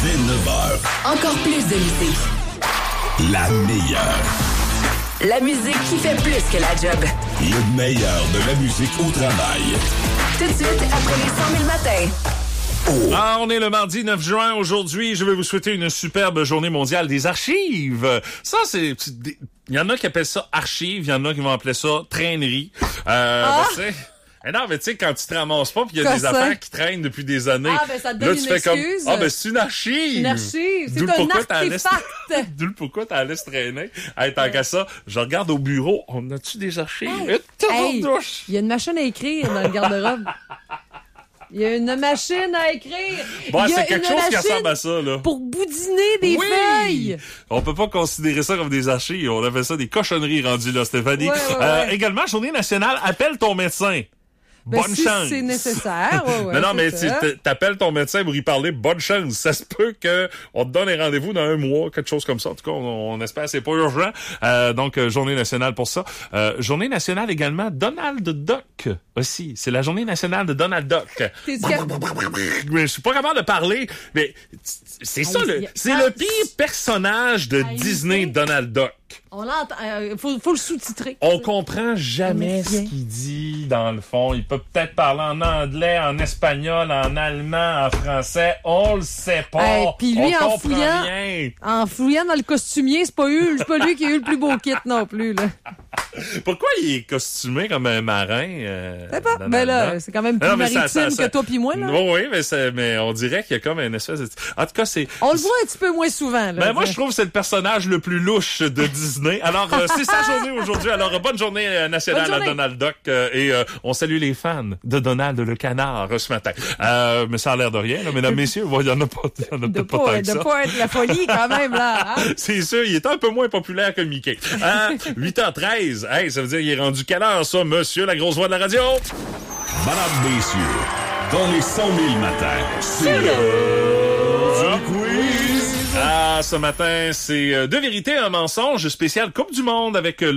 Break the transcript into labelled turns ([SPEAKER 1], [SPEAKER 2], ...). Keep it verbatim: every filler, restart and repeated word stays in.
[SPEAKER 1] dès neuf heures.
[SPEAKER 2] Encore plus de musique.
[SPEAKER 1] La meilleure.
[SPEAKER 2] La musique qui fait plus que la job.
[SPEAKER 1] Le meilleur de la musique au travail.
[SPEAKER 2] Tout de suite, après les cent mille matins.
[SPEAKER 1] Oh.
[SPEAKER 3] Ah, on est le mardi neuf juin. Aujourd'hui, je vais vous souhaiter une superbe journée mondiale des archives. Ça, c'est... Il y en a qui appellent ça archives, il y en a qui vont appeler ça traînerie. Euh,
[SPEAKER 4] Ah!
[SPEAKER 3] ben, tu sais... Eh non, mais tu sais, quand tu te ramasses pas, puis il y a
[SPEAKER 4] Quoi
[SPEAKER 3] des
[SPEAKER 4] ça?
[SPEAKER 3] affaires qui traînent depuis des années.
[SPEAKER 4] Ah, ben ça te donne
[SPEAKER 3] là,
[SPEAKER 4] une
[SPEAKER 3] tu fais comme,
[SPEAKER 4] excuse.
[SPEAKER 3] ah, ben c'est une archive.
[SPEAKER 4] Une archive, c'est
[SPEAKER 3] D'où
[SPEAKER 4] un
[SPEAKER 3] pourquoi t'en laisses-
[SPEAKER 4] artefact.
[SPEAKER 3] D'où le pourquoi t'en laisses traîner. Hey, tant qu'à ça, je regarde au bureau, on a-tu des archives?
[SPEAKER 4] Hey,
[SPEAKER 3] Eh,
[SPEAKER 4] hey,
[SPEAKER 3] tabarnouche!
[SPEAKER 4] il y a une machine à écrire dans le garde-robe. Il y a une machine à écrire.
[SPEAKER 3] Bon,
[SPEAKER 4] Il y a
[SPEAKER 3] c'est quelque
[SPEAKER 4] une
[SPEAKER 3] chose qui
[SPEAKER 4] machine
[SPEAKER 3] ressemble à ça, là.
[SPEAKER 4] pour boudiner des
[SPEAKER 3] Oui!
[SPEAKER 4] feuilles.
[SPEAKER 3] On peut pas considérer ça comme des archives. On appelle ça des cochonneries rendues là, Stéphanie.
[SPEAKER 4] Ouais, ouais,
[SPEAKER 3] Euh,
[SPEAKER 4] ouais.
[SPEAKER 3] également, journée nationale, appelle ton médecin.
[SPEAKER 4] Ben,
[SPEAKER 3] Bonne
[SPEAKER 4] si
[SPEAKER 3] chance.
[SPEAKER 4] c'est nécessaire, ouais, ouais,
[SPEAKER 3] non, non,
[SPEAKER 4] c'est
[SPEAKER 3] mais
[SPEAKER 4] ça.
[SPEAKER 3] tu t'appelles ton médecin pour y parler, bonne chance. Ça se peut que on te donne un rendez-vous dans un mois, quelque chose comme ça. En tout cas, on, on espère que c'est pas urgent. Euh, donc, euh, journée nationale pour ça. Euh, journée nationale également, Donald Duck aussi. C'est la journée nationale de Donald Duck.
[SPEAKER 4] T'es-tu cap-
[SPEAKER 3] Mais je suis pas capable de parler, mais c'est ça,
[SPEAKER 4] Aïe,
[SPEAKER 3] le,
[SPEAKER 4] aïe.
[SPEAKER 3] c'est
[SPEAKER 4] Ah,
[SPEAKER 3] le pire personnage de
[SPEAKER 4] Aïe,
[SPEAKER 3] Disney,
[SPEAKER 4] aïe.
[SPEAKER 3] Donald Duck.
[SPEAKER 4] On l'entend. euh, faut, faut le sous-titrer.
[SPEAKER 3] On comprend jamais ce qu'il dit, dans le fond. Il peut peut-être parler en anglais, en espagnol, en allemand, en français. On le sait pas.
[SPEAKER 4] Hey, puis lui,
[SPEAKER 3] on
[SPEAKER 4] en
[SPEAKER 3] comprend
[SPEAKER 4] fouillant-
[SPEAKER 3] rien.
[SPEAKER 4] En fouillant dans le costumier, c'est pas, eu, c'est pas lui qui a eu le plus beau kit non plus, là.
[SPEAKER 3] Pourquoi il est costumé comme un marin? Euh,
[SPEAKER 4] Je sais pas.
[SPEAKER 3] Donald
[SPEAKER 4] Ben là,
[SPEAKER 3] Duck?
[SPEAKER 4] c'est quand même plus
[SPEAKER 3] Non, mais ça-
[SPEAKER 4] maritime
[SPEAKER 3] ça- ça-
[SPEAKER 4] que toi pis moi, là.
[SPEAKER 3] Oui, oui, mais, c'est- mais on dirait qu'il y a comme une espèce de... En tout cas, c'est...
[SPEAKER 4] On le voit un petit peu moins souvent, là.
[SPEAKER 3] Ben moi, je trouve que c'est le personnage le plus louche de Disney. Alors, euh, c'est sa journée aujourd'hui. Alors, euh, bonne journée euh, nationale
[SPEAKER 4] Bonne journée.
[SPEAKER 3] à Donald Duck. euh, et euh, on salue les fans de Donald le canard euh, ce matin. Euh, mais ça a l'air de rien, là, mesdames, messieurs. Il y en a pas, il y en a
[SPEAKER 4] de
[SPEAKER 3] peut-être pas,
[SPEAKER 4] pas,
[SPEAKER 3] tant que
[SPEAKER 4] de
[SPEAKER 3] ça.
[SPEAKER 4] pas être la folie, quand même, là. Hein?
[SPEAKER 3] C'est sûr, il est un peu moins populaire que Mickey. Euh, huit heures treize. Hey, ça veut dire qu'il est rendu quelle heure, ça, monsieur, la grosse voix de la radio?
[SPEAKER 1] Madame, messieurs, dans les cent mille matins, c'est l'heure du quiz.
[SPEAKER 3] Ah, ce matin, c'est euh, deux vérités, un mensonge spécial Coupe du Monde avec euh,